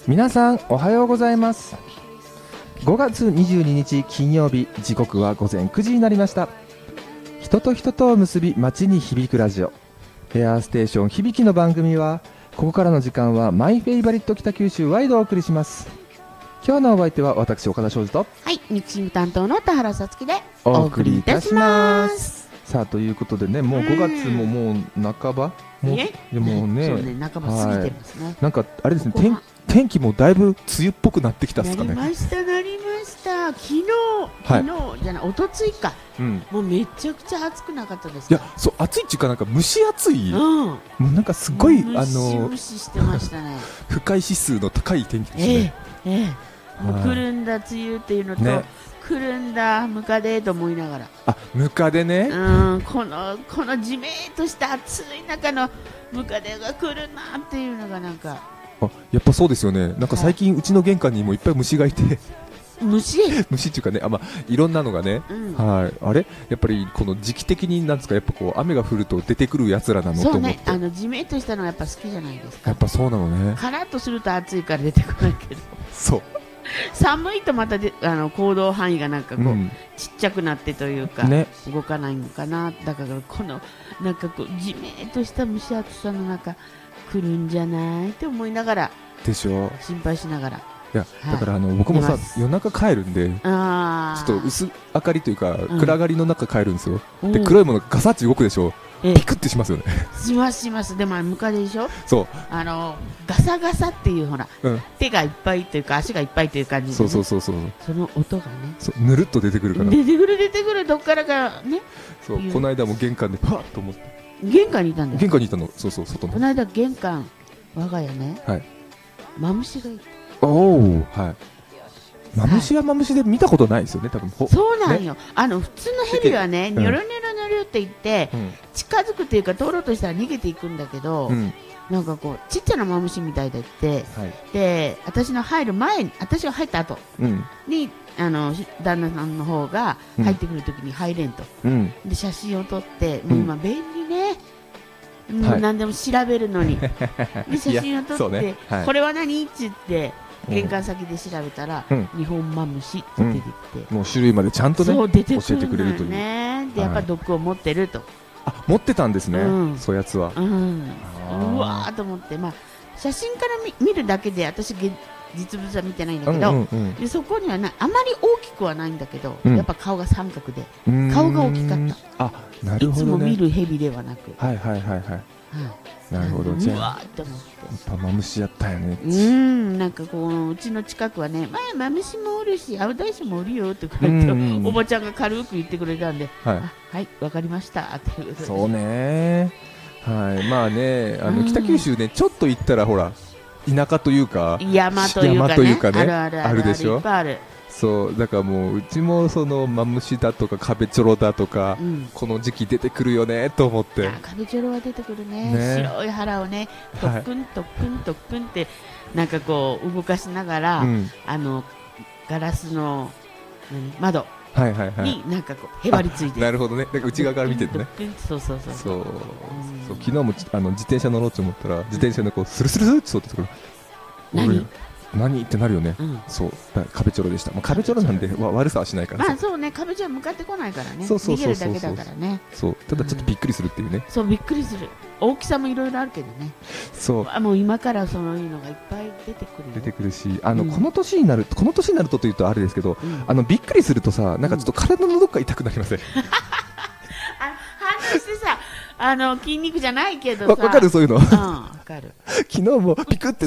皆さんおはようございます。5月22日金曜日、時刻は午前9時になりました。人と人とを結び街に響くラジオヘアステーション響きの番組は、ここからの時間はマイフェイバリット北九州ワイドをお送りします。今日のお相手は私岡田庄司と、 はい、ミキシング担当の田原さつきでお送りいたします。さあということでね、もう5月ももう半ば、もうね、 そうね、半ば過ぎてますね。 なんかあれですね、天気もだいぶ梅雨っぽくなってきたっすかね。 なりました。昨日じゃない、一昨日か、もうめちゃくちゃ暑くなかったですか。 いや、そう暑いっていうか、なんか蒸し暑い、もうなんかすごいムシしてましたね。 不快指数の高い天気ですね。 もうくるんだ梅雨っていうのと、くるんだムカデと思いながら、 ムカデね、 このじめーっとした暑い中のムカデが来るなっていうのがなんか、 やっぱそうですよね。なんか最近うちの玄関にもいっぱい虫がいて、虫っていうかね、いろんなのがね、あれやっぱりこの時期的になんですか、やっぱこう雨が降ると出てくるやつらなのと思って。 そうね、じめっとしたのはやっぱ好きじゃないですか。 やっぱそうなのね。 カラッとすると暑いから出てこないけど、 そう寒いとまた行動範囲がなんかこう、ちっちゃくなってというか、動かないのかな。だからこのなんかこうじめっとした蒸し暑さの中来るんじゃないって思いながらでしょ、 心配しながら。 いや、だから僕もさ、夜中帰るんで、ちょっと薄明かりというか暗がりの中帰るんですよ。で、黒いものがガサッチ動くでしょ、ピクってしますよね。します。でもムカデでしょ。 そう、 ガサガサっていうほら、手がいっぱいというか足がいっぱいという感じで、 そうその音がね、 ぬるっと出てくるから、 出てくるどっからかね。 そう、この間も玄関でパッと思って、 玄関にいたんだよ。 玄関にいたの。そう、外の。 この間玄関、我が家ね、マムシがいて、 マムシはマムシで見たことないですよね、多分。 そうなんよ、普通のヘビはね、ニョロニョロニョロって言って、近づくというか通ろうとしたら逃げていくんだけど、なんかこうちっちゃなマムシみたいでって、で、私の入る前に、私が入った後に、旦那さんの方が入ってくるときに入れんと、で写真を撮って、今便利ね、何でも調べるのに、で写真を撮って、これは何って言って玄関先で調べたら、ニホンマムシって出てきて、 もう種類までちゃんとね教えてくれるというね。で、やっぱ毒を持ってると。 持ってたんですね、そういうやつは。 うわーと思って、写真から見るだけで、私実物は見てないんだけど、でそこにはあまり大きくはないんだけど、やっぱ顔が三角で、顔が大きかった。 なるほどね。 いつも見るヘビではなく。 なるほど。じゃあ、 うわーって思って。 やっぱマムシやったよね。 なんかこう、うちの近くはね、マムシもおるし、アウダイシもおるよってくれて、おばちゃんが軽く言ってくれたんで、はい、わかりましたっていう。 そうね。まあね、北九州ね、ちょっと行ったらほら田舎というか山というかね、 あるでしょ。 いっぱいある。 そうだからもうちもそのマムシだとかカベチョロだとか、この時期出てくるよねと思って。 カベチョロは出てくるね。白い腹をね、トックントックントックンってなんかこう動かしながら、ガラスの窓になんかこうへばりついて、 なるほどね。だから内側から見ててね。 そう昨日も自転車乗ろうと思ったら、自転車のこうスルスルスルってそうってところ、何ってなるよね。そう、カベチョロでした。カベチョロなんで悪さはしないから。 そうね、カベチョロ向かってこないからね。逃げるだけだからね。 そう、ただちょっとびっくりするっていうね。 そう、びっくりする。大きさもいろいろあるけどね。 そう。 もう今からそういうのがいっぱい出てくるし、この年になるとというとあれですけど、びっくりするとさ、なんかちょっと体のどっか痛くなりません？反応してさ、筋肉じゃないけどさ。 わかる、そういうの。 わかる。 昨日もピクって